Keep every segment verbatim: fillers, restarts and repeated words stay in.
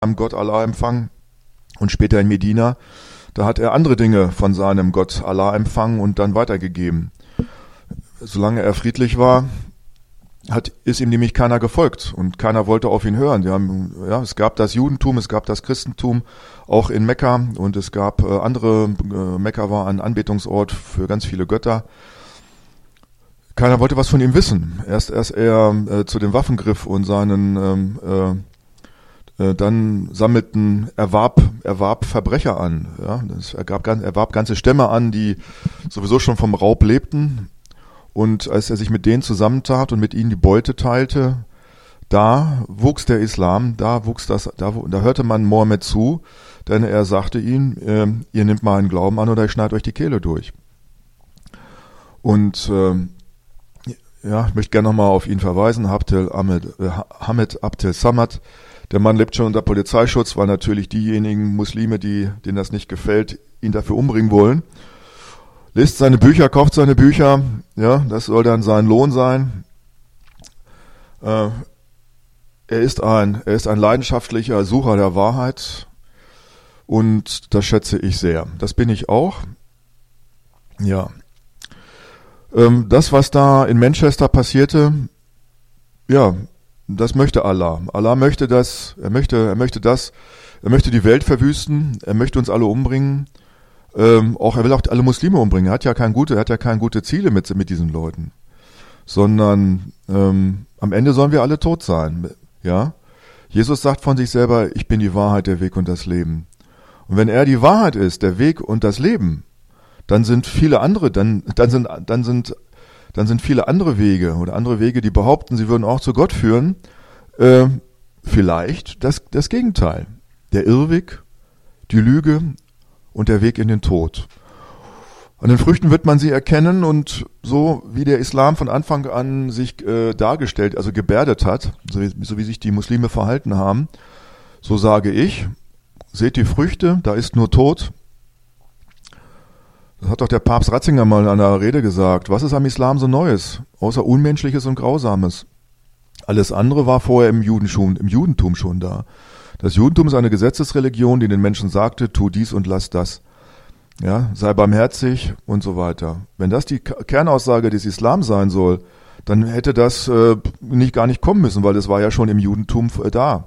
am Gott Allah empfangen und später in Medina, da hat er andere Dinge von seinem Gott Allah empfangen und dann weitergegeben. Solange er friedlich war, hat, ist ihm nämlich keiner gefolgt und keiner wollte auf ihn hören. Die haben, ja, es gab das Judentum, es gab das Christentum, auch in Mekka, und es gab äh, andere, äh, Mekka war ein Anbetungsort für ganz viele Götter. Keiner wollte was von ihm wissen. Erst erst er äh, zu dem Waffen griff und seinen ähm, äh, äh, dann sammelten, erwarb, erwarb Verbrecher an. Ja, das ergab, erwarb ganze Stämme an, die sowieso schon vom Raub lebten. Und als er sich mit denen zusammentat und mit ihnen die Beute teilte, da wuchs der Islam, da wuchs das, da, da hörte man Mohammed zu, denn er sagte ihnen, äh, ihr nehmt mal einen Glauben an oder ich schneide euch die Kehle durch. Und äh, ja, ich möchte gerne nochmal auf ihn verweisen, Abdel Ahmed, äh, Hamid Abdel Samad. Der Mann lebt schon unter Polizeischutz, weil natürlich diejenigen Muslime, die, denen das nicht gefällt, ihn dafür umbringen wollen. Liest seine Bücher, kauft seine Bücher, ja, das soll dann sein Lohn sein. Äh, er ist ein, er ist ein leidenschaftlicher Sucher der Wahrheit und das schätze ich sehr. Das bin ich auch. Ja. Ähm, das, was da in Manchester passierte, ja, das möchte Allah. Allah möchte das, er möchte, er möchte das, er möchte die Welt verwüsten, er möchte uns alle umbringen. Ähm, auch er will auch alle Muslime umbringen. Er hat ja kein gute, er hat ja keine gute Ziele mit mit diesen Leuten, sondern ähm, am Ende sollen wir alle tot sein. Ja, Jesus sagt von sich selber: Ich bin die Wahrheit, der Weg und das Leben. Und wenn er die Wahrheit ist, der Weg und das Leben, dann sind viele andere, dann dann sind dann sind dann sind viele andere Wege oder andere Wege, die behaupten, sie würden auch zu Gott führen. Äh, vielleicht das das Gegenteil, der Irrweg, die Lüge und der Weg in den Tod. An den Früchten wird man sie erkennen, und so wie der Islam von Anfang an sich äh, dargestellt, also gebärdet hat, so wie, so wie sich die Muslime verhalten haben, so sage ich, seht die Früchte, da ist nur Tod. Das hat doch der Papst Ratzinger mal in einer Rede gesagt. Was ist am Islam so Neues, außer Unmenschliches und Grausames? Alles andere war vorher im Judentum, im Judentum schon da. Das Judentum ist eine Gesetzesreligion, die den Menschen sagte, tu dies und lass das. Ja, sei barmherzig und so weiter. Wenn das die Kernaussage des Islam sein soll, dann hätte das äh, nicht gar nicht kommen müssen, weil das war ja schon im Judentum äh, da.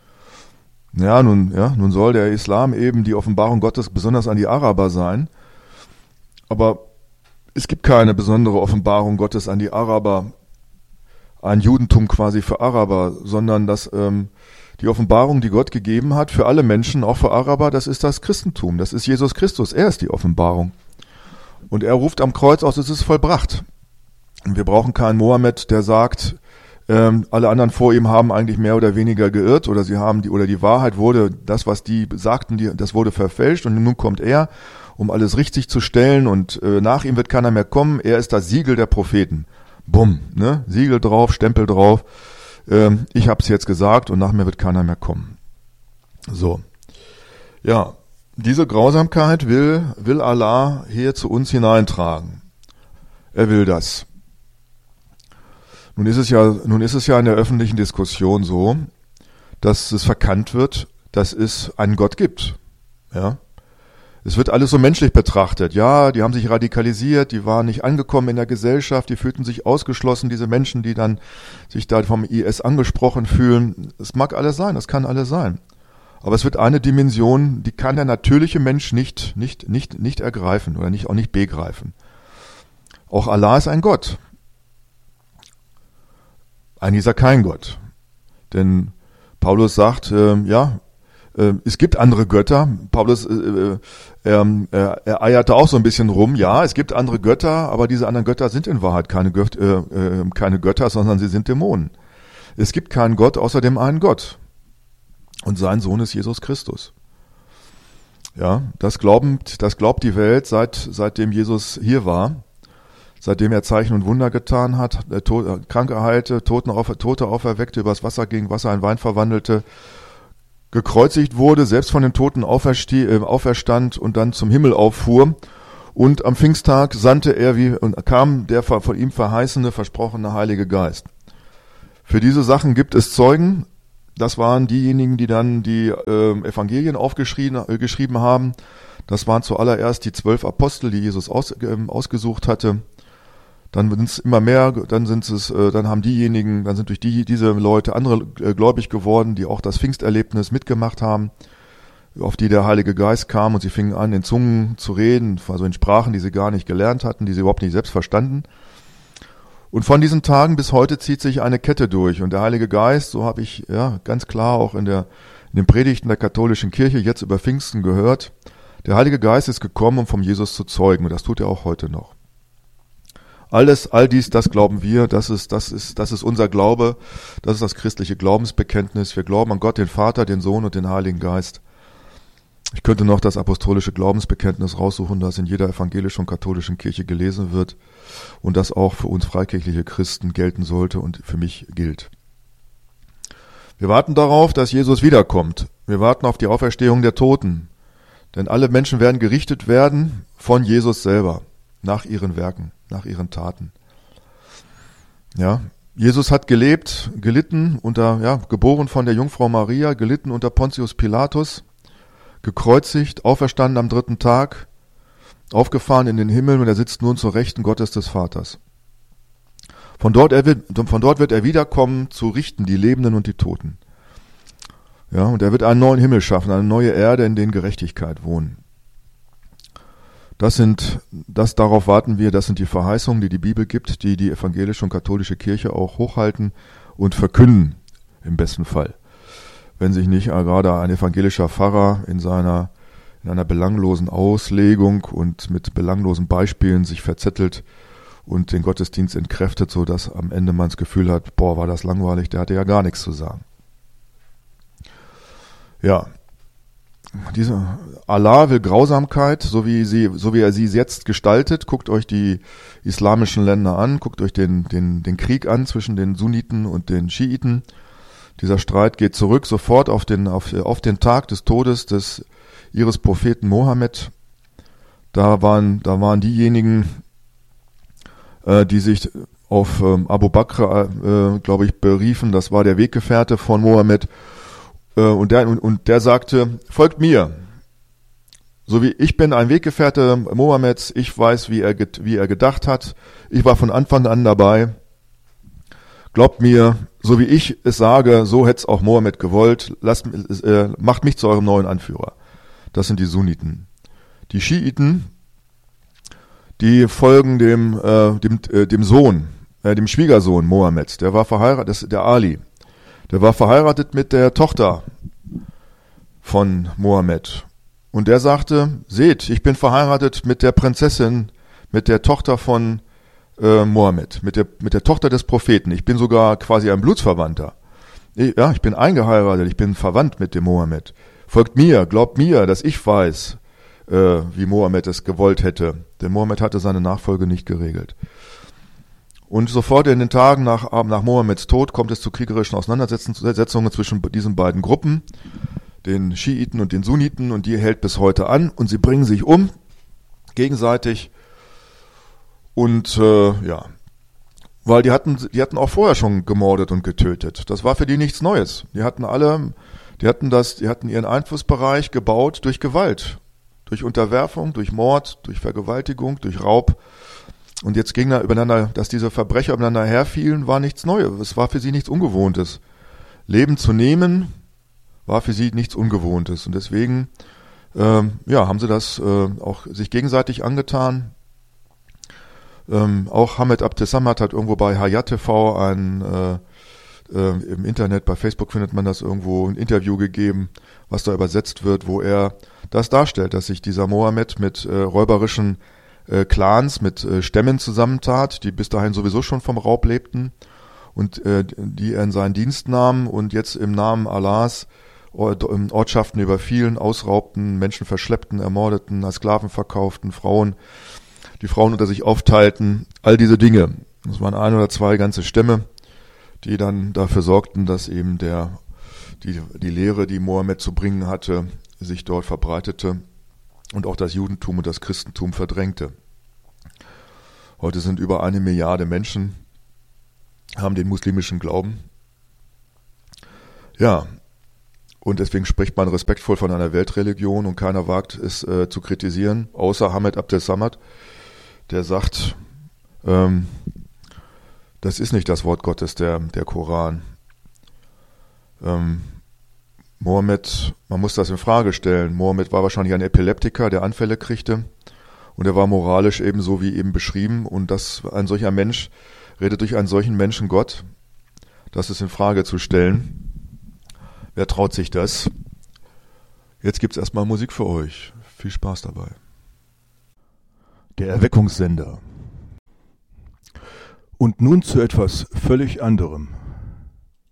Ja, nun, ja, nun soll der Islam eben die Offenbarung Gottes besonders an die Araber sein. Aber es gibt keine besondere Offenbarung Gottes an die Araber, ein Judentum quasi für Araber, sondern das ähm, die Offenbarung, die Gott gegeben hat für alle Menschen, auch für Araber, das ist das Christentum, das ist Jesus Christus, er ist die Offenbarung. Und er ruft am Kreuz aus, es ist vollbracht. Und wir brauchen keinen Mohammed, der sagt, ähm, alle anderen vor ihm haben eigentlich mehr oder weniger geirrt oder sie haben die oder die Wahrheit wurde, das was die sagten, die, das wurde verfälscht und nun kommt er, um alles richtig zu stellen, und äh, nach ihm wird keiner mehr kommen. Er ist das Siegel der Propheten. Bumm, ne? Siegel drauf, Stempel drauf. Ähm, ich habe es jetzt gesagt und nach mir wird keiner mehr kommen. So, ja, diese Grausamkeit will will Allah hier zu uns hineintragen. Er will das. Nun ist es ja, nun ist es ja in der öffentlichen Diskussion so, dass es verkannt wird, dass es einen Gott gibt. Ja. Es wird alles so menschlich betrachtet. Ja, die haben sich radikalisiert, die waren nicht angekommen in der Gesellschaft, die fühlten sich ausgeschlossen, diese Menschen, die dann sich da vom I S angesprochen fühlen. Es mag alles sein, das kann alles sein. Aber es wird eine Dimension, die kann der natürliche Mensch nicht, nicht, nicht, nicht ergreifen oder nicht, auch nicht begreifen. Auch Allah ist ein Gott. Eigentlich ist er kein Gott. Denn Paulus sagt, äh, ja, es gibt andere Götter. Paulus, äh, er, er, er eierte auch so ein bisschen rum. Ja, es gibt andere Götter, aber diese anderen Götter sind in Wahrheit keine, Gött, äh, keine Götter, sondern sie sind Dämonen. Es gibt keinen Gott außer dem einen Gott. Und sein Sohn ist Jesus Christus. Ja, das glaubt, das glaubt die Welt, seit, seitdem Jesus hier war. Seitdem er Zeichen und Wunder getan hat, Kranke heilte, Toten auf, Tote auferweckte, übers Wasser ging, Wasser in Wein verwandelte, gekreuzigt wurde, selbst von den Toten auferstand und dann zum Himmel auffuhr. Und am Pfingsttag sandte er, wie und kam der von ihm verheißene, versprochene Heilige Geist. Für diese Sachen gibt es Zeugen, das waren diejenigen, die dann die äh, Evangelien aufgeschrieben äh, geschrieben haben. Das waren zuallererst die zwölf Apostel, die Jesus aus, äh, ausgesucht hatte. Dann sind es immer mehr, dann sind es, äh, dann haben diejenigen, dann sind durch die diese Leute andere äh, gläubig geworden, die auch das Pfingsterlebnis mitgemacht haben, auf die der Heilige Geist kam und sie fingen an, in Zungen zu reden, also in Sprachen, die sie gar nicht gelernt hatten, die sie überhaupt nicht selbst verstanden. Und von diesen Tagen bis heute zieht sich eine Kette durch. Und der Heilige Geist, so habe ich ja ganz klar auch in, der, in den Predigten der katholischen Kirche jetzt über Pfingsten gehört, der Heilige Geist ist gekommen, um vom Jesus zu zeugen. Und das tut er auch heute noch. Alles, all dies, das glauben wir, das ist, das ist, das ist unser Glaube, das ist das christliche Glaubensbekenntnis. Wir glauben an Gott, den Vater, den Sohn und den Heiligen Geist. Ich könnte noch das apostolische Glaubensbekenntnis raussuchen, das in jeder evangelischen und katholischen Kirche gelesen wird und das auch für uns freikirchliche Christen gelten sollte und für mich gilt. Wir warten darauf, dass Jesus wiederkommt. Wir warten auf die Auferstehung der Toten. Denn alle Menschen werden gerichtet werden von Jesus selber, nach ihren Werken, nach ihren Taten. Ja, Jesus hat gelebt, gelitten unter, ja, geboren von der Jungfrau Maria, gelitten unter Pontius Pilatus, gekreuzigt, auferstanden am dritten Tag, aufgefahren in den Himmel und er sitzt nun zur Rechten Gottes des Vaters. Von dort, er wird, von dort wird er wiederkommen, zu richten die Lebenden und die Toten. Ja, und er wird einen neuen Himmel schaffen, eine neue Erde, in denen Gerechtigkeit wohnen. Das sind, das, darauf warten wir, das sind die Verheißungen, die die Bibel gibt, die die evangelische und katholische Kirche auch hochhalten und verkünden, im besten Fall. Wenn sich nicht gerade ein evangelischer Pfarrer in seiner, in einer belanglosen Auslegung und mit belanglosen Beispielen sich verzettelt und den Gottesdienst entkräftet, so dass am Ende man das Gefühl hat, boah, war das langweilig, der hatte ja gar nichts zu sagen. Ja, diese Allah will Grausamkeit, so wie sie, so wie er sie jetzt gestaltet. Guckt euch die islamischen Länder an, guckt euch den, den, den Krieg an zwischen den Sunniten und den Schiiten. Dieser Streit geht zurück sofort auf den, auf, auf den Tag des Todes des, ihres Propheten Mohammed. Da waren, da waren diejenigen, äh, die sich auf ähm, Abu Bakr, äh, glaube ich, beriefen. Das war der Weggefährte von Mohammed. Äh, und, der, und, und der sagte, folgt mir. So wie ich bin ein Weggefährte Mohammeds, ich weiß, wie er, wie er gedacht hat. Ich war von Anfang an dabei. Glaubt mir, so wie ich es sage, so hätte es auch Mohammed gewollt. Lasst, äh, macht mich zu eurem neuen Anführer. Das sind die Sunniten. Die Schiiten, die folgen dem, äh, dem, äh, dem Sohn, äh, dem Schwiegersohn Mohammeds. Der war verheiratet, das, der Ali. Der war verheiratet mit der Tochter von Mohammed. Und der sagte, seht, ich bin verheiratet mit der Prinzessin, mit der Tochter von äh, Mohammed, mit der, mit der Tochter des Propheten. Ich bin sogar quasi ein Blutsverwandter. Ich, ja, ich bin eingeheiratet, ich bin verwandt mit dem Mohammed. Folgt mir, glaubt mir, dass ich weiß, äh, wie Mohammed es gewollt hätte. Denn Mohammed hatte seine Nachfolge nicht geregelt. Und sofort in den Tagen nach, nach Mohammeds Tod kommt es zu kriegerischen Auseinandersetzungen zwischen diesen beiden Gruppen, den Schiiten und den Sunniten, und die hält bis heute an und sie bringen sich um, gegenseitig. Und äh, ja, weil die hatten, die hatten auch vorher schon gemordet und getötet. Das war für die nichts Neues. Die hatten alle, die hatten das, die hatten ihren Einflussbereich gebaut durch Gewalt, durch Unterwerfung, durch Mord, durch Vergewaltigung, durch Raub. Und jetzt ging da übereinander, dass diese Verbrecher übereinander herfielen, war nichts Neues. Es war für sie nichts Ungewohntes. Leben zu nehmen war für sie nichts Ungewohntes. Und deswegen, ähm, ja, haben sie das äh, auch sich gegenseitig angetan. Ähm, auch Hamed Abdessamad hat irgendwo bei Hayat T V ein, äh, äh, im Internet, bei Facebook findet man das irgendwo, ein Interview gegeben, was da übersetzt wird, wo er das darstellt, dass sich dieser Mohammed mit äh, räuberischen äh, Clans, mit äh, Stämmen zusammentat, die bis dahin sowieso schon vom Raub lebten und äh, die er in seinen Dienst nahm und jetzt im Namen Allahs Ortschaften überfielen, ausraubten, Menschen verschleppten, ermordeten, als Sklaven verkauften, Frauen, die Frauen unter sich aufteilten, all diese Dinge. Das waren ein oder zwei ganze Stämme, die dann dafür sorgten, dass eben der, die, die Lehre, die Mohammed zu bringen hatte, sich dort verbreitete und auch das Judentum und das Christentum verdrängte. Heute sind über eine Milliarde Menschen, haben den muslimischen Glauben. Ja, und deswegen spricht man respektvoll von einer Weltreligion und keiner wagt es äh, zu kritisieren, außer Hamed Abdel Samad, der sagt, ähm, das ist nicht das Wort Gottes, der, der Koran. Ähm, Mohammed, man muss das in Frage stellen. Mohammed war wahrscheinlich ein Epileptiker, der Anfälle kriegte. Und er war moralisch ebenso wie eben beschrieben. Und dass ein solcher Mensch redet durch einen solchen Menschen Gott, das ist in Frage zu stellen. Wer traut sich das? Jetzt gibt's erstmal Musik für euch. Viel Spaß dabei. Der Erweckungssender. Und nun zu etwas völlig anderem.